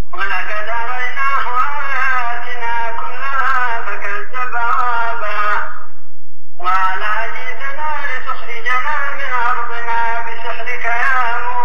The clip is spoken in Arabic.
ولقد أريناه آياتنا كلها فكذب وأبى قال أجئتنا لتخرجنا من أرضنا بسحرك يا موسى